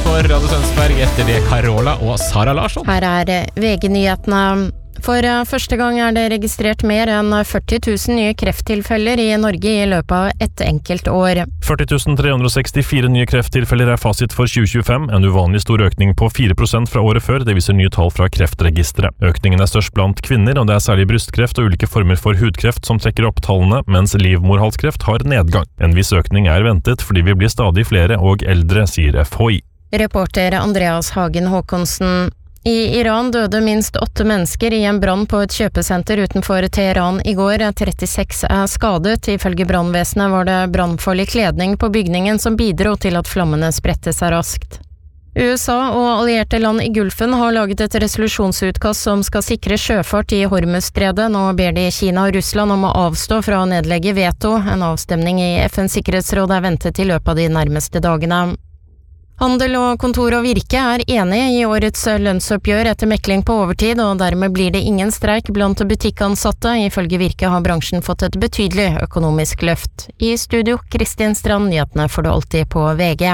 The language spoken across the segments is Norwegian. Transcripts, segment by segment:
her på Radio Tønsberg etter det Carola og Sara Larsson. Her VG-nyhetene. For første gang det registrert mer enn 40 000 nye krefttilfeller i Norge i løpet av et enkelt år. 40 364 nye krefttilfeller fasit for 2025, en uvanlig stor økning på 4% fra året før, det viser nye tall fra Kreftregisteret. Økningen størst blant kvinner, og det særlig brystkreft og ulike former for hudkreft som trekker opp tallene, mens livmorhalskreft har nedgang. En viss økning ventet fordi vi blir stadig flere og eldre, sier FHI. Reporter Andreas Hagen Håkonsen. I Iran døde minst 8 mennesker i en brann på et kjøpesenter utenfor Teheran i går. 36 skadet. Ifølge brannvesenet var det brannfarlig kledning på bygningen som bidro til at flammene spredte seg raskt. USA og allierte land i Gulfen har laget et resolusjonsutkast som skal sikre sjøfart i Hormuzstredet. Nå ber de Kina og Russland om å avstå fra å nedlegge veto. En avstemning i FNs sikkerhetsråd ventet i løpet av de nærmeste dagene. Handel og Kontor og Virke enige i årets lønnsoppgjør etter mekling på overtid, og dermed blir det ingen streik blant butikkansatte. Ifølge Virke har bransjen fått et betydelig økonomisk løft. I studio, Kristin Strand, nyhetene får du alltid på VG.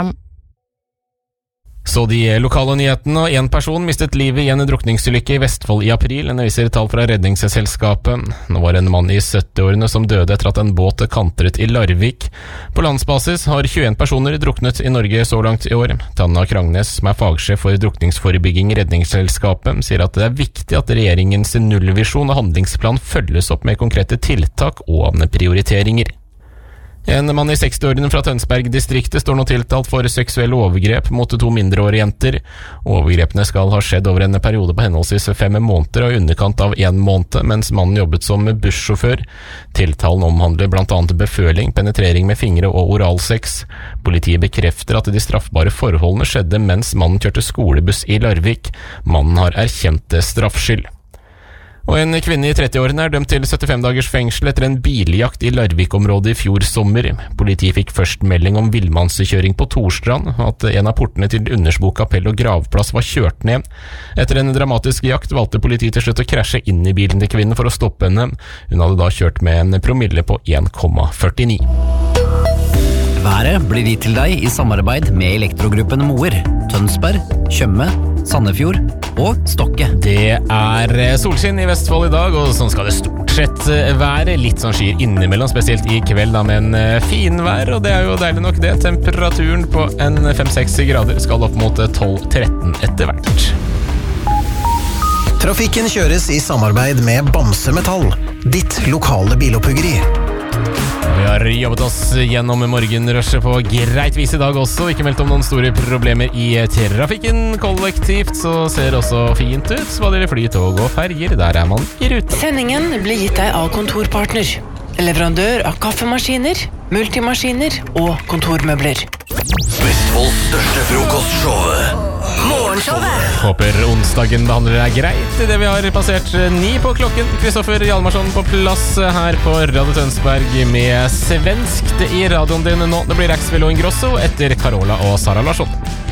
Så de lokale nyhetene, og en person mistet livet i en drukningsulykke i Vestfold i april, viser tall fra redningsselskapet. Nå var en mann i 70-årene som døde etter at en båt kantret i Larvik. På landsbasis har 21 personer druknet i Norge så langt i år. Tanna Krangnes, som fagsjef for drukningsforebygging i redningsselskapet, sier at det viktig at regjeringens nullvisjon og handlingsplan følges opp med konkrete tiltak og prioriteringer. En mann i 60-årene fra Tønsberg-distriktet står nå tiltalt for seksuelle overgrep mot 2 mindreårige jenter. Overgrepene skal ha skjedd over en periode på henholdsvis 5 måneder og i underkant av 1 måned, mens mannen jobbet som bussjåfør. Tiltalen omhandler blant annet beføling, penetrering med fingre og oralsex. Politiet bekrefter at de straffbare forholdene skjedde mens mannen kjørte skolebuss i Larvik. Mannen har erkjent straffskyld. Og en kvinne i 30-årene dømt til 75 dagers fengsel etter en biljakt i Larvik-området i fjor sommer. Politiet fikk først melding om villmannskjøring på Torstrand, at en av portene til Undersbo kapell og gravplass var kjørt ned. Etter en dramatisk jakt valgte politiet til slutt å krasje inn i bilen til kvinnen for å stoppe henne. Hun hadde da kjørt med en promille på 1,49. Været blir gitt til deg i samarbeid med Elektrogruppen Moer, Tønsberg, Tjøme, Sandefjord og Stokke. Det solskinn i Vestfold i dag, og sånn skal det stort sett være. Litt sånn skyer innimellom, spesielt i kveld da, med en fin vær, og det jo deilig nok det. Temperaturen på en 5-6 grader skal opp mot 12-13 etter hvert. Trafikken kjøres i samarbeid med Bamse Metall, ditt lokale bilopphøggeri. Vi har jobbet oss gjennom morgenrushet på greit vis i dag også. Ikke meldt om noen store problemer i trafikken. Kollektivt så ser det også fint ut. Hva det gjelder fly, tog og ferger, der man i rute. Sendingen blir gitt deg av Kontorpartner. Leverandør av kaffemaskiner, multimaskiner og kontormøbler. Vestfolds største frokostshow. Morgenshowet. Håper onsdagen behandler deg greit i det vi har passert 9 på klokken. Kristoffer Hjalmarsson på plass her på Radio Tønsberg med svenskt i radioen din nå. Det blir Axel og Ingrosso etter Carola og Sara Larsson.